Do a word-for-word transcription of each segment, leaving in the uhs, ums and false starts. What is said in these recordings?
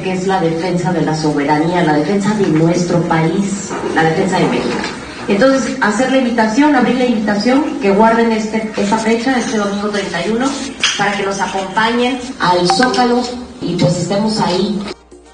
importante que es la defensa de la soberanía, la defensa de nuestro país, la defensa de México. Entonces, hacer la invitación, abrir la invitación, que guarden este, esta fecha, este domingo treinta y uno, para que nos acompañen al Zócalo y pues estemos ahí.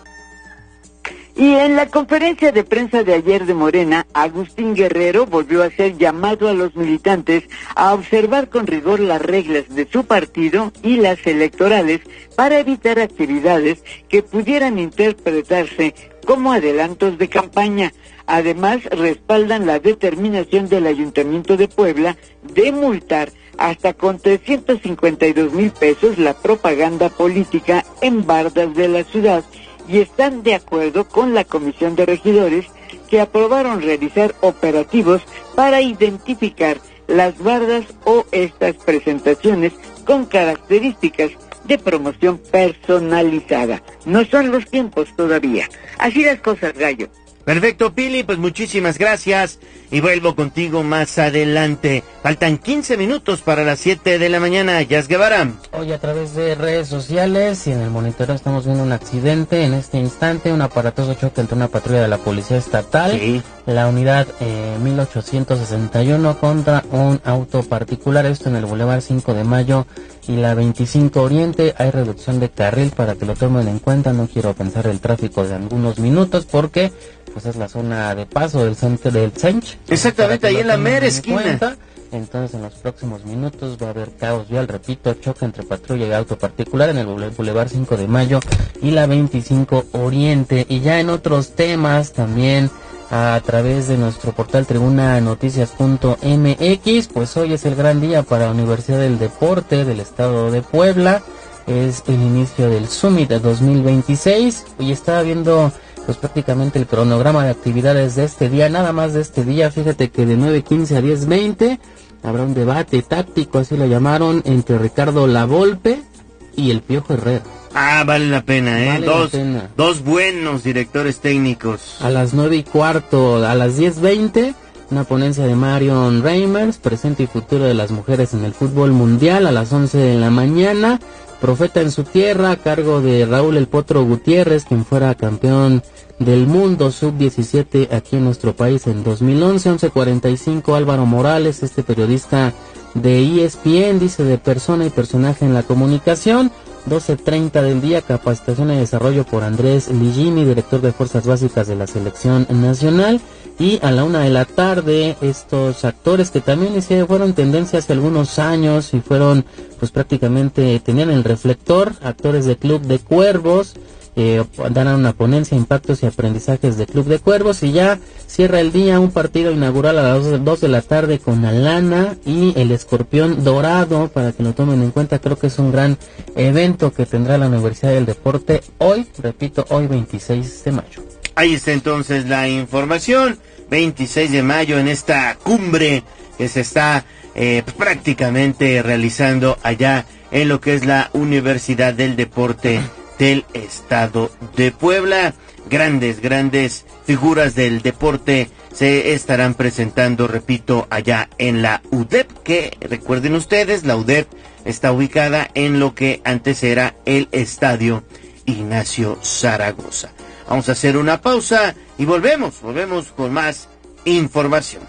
Y en la conferencia de prensa de ayer de Morena, Agustín Guerrero volvió a hacer llamado a los militantes a observar con rigor las reglas de su partido y las electorales para evitar actividades que pudieran interpretarse como adelantos de campaña. Además, respaldan la determinación del Ayuntamiento de Puebla de multar hasta con trescientos cincuenta y dos mil pesos la propaganda política en bardas de la ciudad, y están de acuerdo con la Comisión de Regidores que aprobaron realizar operativos para identificar las bardas o estas presentaciones con características de promoción personalizada. No son los tiempos todavía. Así las cosas, Gallo. Perfecto, Pili, pues muchísimas gracias y vuelvo contigo más adelante. Faltan quince minutos para las siete de la mañana. Yas Guevara. Hoy a través de redes sociales y en el monitoreo estamos viendo un accidente en este instante, un aparatoso choque entre una patrulla de la Policía Estatal, sí. la unidad eh, mil ochocientos sesenta y uno contra un auto particular, esto en el Boulevard cinco de Mayo y la veinticinco Oriente. Hay reducción de carril para que lo tomen en cuenta, no quiero pensar el tráfico de algunos minutos porque pues es la zona de paso del centro del Sench. Exactamente, ahí en la mera esquina. Cuenta. Entonces en los próximos minutos va a haber caos vial, repito, choque entre patrulla y auto particular en el Boulevard cinco de Mayo y la veinticinco Oriente. Y ya en otros temas también a través de nuestro portal tribuna noticias punto m x, pues hoy es el gran día para la Universidad del Deporte del Estado de Puebla. Es el inicio del Summit de dos mil veintiséis y estaba viendo pues prácticamente el cronograma de actividades de este día, nada más de este día. Fíjate que de nueve quince a diez veinte habrá un debate táctico, así lo llamaron, entre Ricardo Lavolpe y el Piojo Herrera. Ah, vale la pena, ¿eh? Vale dos, la pena. dos buenos directores técnicos. A las nueve y cuarto, a las diez veinte, una ponencia de Marion Reimers, presente y futuro de las mujeres en el fútbol mundial. A las once de la mañana, Profeta en su tierra, a cargo de Raúl El Potro Gutiérrez, quien fuera campeón del mundo sub diecisiete aquí en nuestro país en dos mil once. once cuarenta y cinco, Álvaro Morales, este periodista de E S P N, dice de persona y personaje en la comunicación. doce treinta del día, capacitación y desarrollo por Andrés Ligini, director de Fuerzas Básicas de la Selección Nacional. Y a la una de la tarde, estos actores que también fueron tendencia hace algunos años y fueron, pues prácticamente tenían el reflector, actores de Club de Cuervos, eh, darán una ponencia, impactos y aprendizajes de Club de Cuervos. Y ya cierra el día un partido inaugural a las dos de la tarde con Alana y el Escorpión Dorado, para que lo tomen en cuenta. Creo que es un gran evento que tendrá la Universidad del Deporte hoy, repito, hoy veintiséis de mayo. Ahí está entonces la información, veintiséis de mayo en esta cumbre que se está eh, prácticamente realizando allá en lo que es la Universidad del Deporte del Estado de Puebla. Grandes, grandes figuras del deporte se estarán presentando, repito, allá en la U D E P, que recuerden ustedes, la U D E P está ubicada en lo que antes era el Estadio Ignacio Zaragoza. Vamos a hacer una pausa y volvemos, volvemos con más información.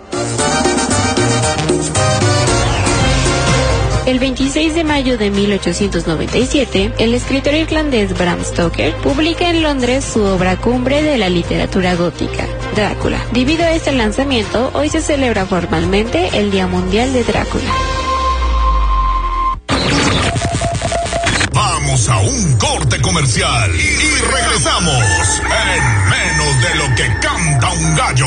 El veintiséis de mayo de mil ochocientos noventa y siete, el escritor irlandés Bram Stoker publica en Londres su obra cumbre de la literatura gótica, Drácula. Debido a este lanzamiento, hoy se celebra formalmente el Día Mundial de Drácula. Vamos a un corte comercial y, y regresamos en menos de lo que canta un gallo.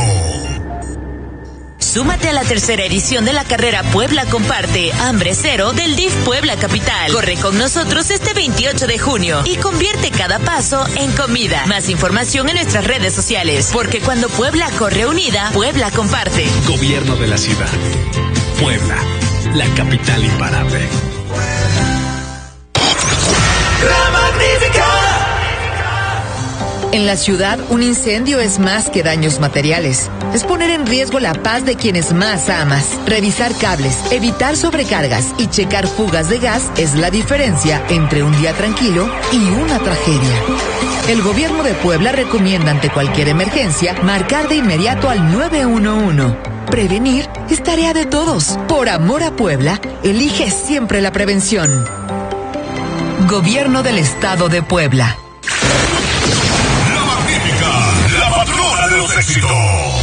Súmate a la tercera edición de la carrera Puebla Comparte, Hambre Cero del D I F Puebla Capital. Corre con nosotros este veintiocho de junio y convierte cada paso en comida. Más información en nuestras redes sociales, porque cuando Puebla corre unida, Puebla comparte. Gobierno de la ciudad. Puebla, la capital imparable. La Magnífica. En la ciudad, un incendio es más que daños materiales. Es poner en riesgo la paz de quienes más amas. Revisar cables, evitar sobrecargas y checar fugas de gas es la diferencia entre un día tranquilo y una tragedia. El gobierno de Puebla recomienda ante cualquier emergencia marcar de inmediato al nueve uno uno. Prevenir es tarea de todos. Por amor a Puebla, elige siempre la prevención. Gobierno del Estado de Puebla. La magnífica, la patrona de los éxitos.